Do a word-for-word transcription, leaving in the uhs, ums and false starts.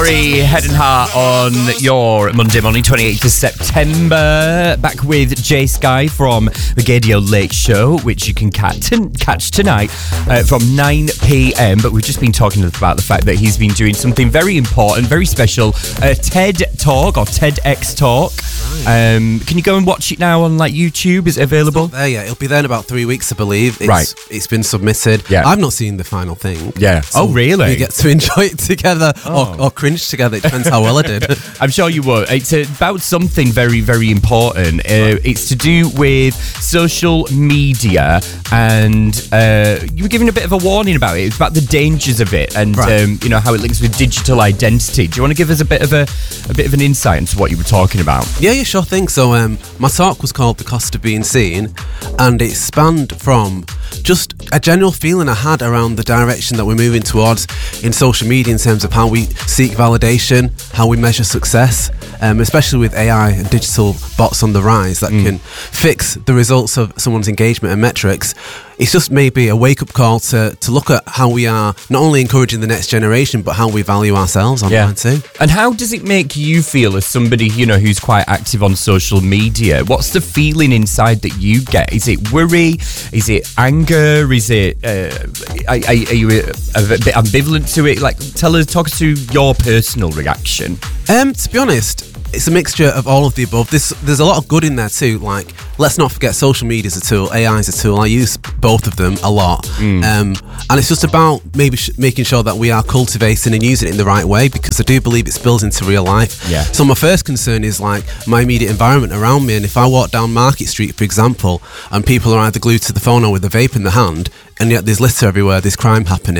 Corey, Head and Heart on your Monday morning, twenty-eighth of September. Back with Jay Sky from the Gaydio Late Show, which you can catch, catch tonight uh, from nine p.m. But we've just been talking about the fact that he's been doing something very important, very special, a TED Talk or TEDx Talk. Right. Um, can you go and watch it now on like YouTube? Is it available? It's not there yet. It'll be there in about three weeks, I believe. It's, right. It's been submitted. Yeah. I've not seen the final thing. Yeah. So oh, really? We get to enjoy it together oh. or, or cringe together. It depends how well I did. I'm sure you would. It's about something very, very important. Uh, it's to do with social media, and uh, you were giving a bit of a warning about it. It's about the dangers of it, and right. um, you know how it links with digital identity. Do you want to give us a bit of a, a bit of an insight into what you were talking about? Yeah, yeah, sure thing. So um, my talk was called "The Cost of Being Seen," and it spanned from just a general feeling I had around the direction that we're moving towards in social media in terms of how we seek validation, how we measure success, um, especially with A I and digital bots on the rise that mm. can fix the results of someone's engagement and metrics. It's just maybe a wake-up call to, to look at how we are not only encouraging the next generation, but how we value ourselves online yeah. too. And how does it make you feel as somebody, you know, who's quite active on social media? What's the feeling inside that you get? Is it worry? Is it anger? Is it, uh, are, are you a, a bit ambivalent to it? Like, tell us, talk us through your personal reaction. Um, to be honest, it's a mixture of all of the above. This, there's a lot of good in there too. Like, let's not forget social media is a tool, A I is a tool. I use both of them a lot. Mm. Um, and it's just about maybe sh- making sure that we are cultivating and using it in the right way, because I do believe it spills into real life. Yeah. So my first concern is like my immediate environment around me. And if I walk down Market Street, for example, and people are either glued to the phone or with a vape in the hand, and yet there's litter everywhere, there's crime happening,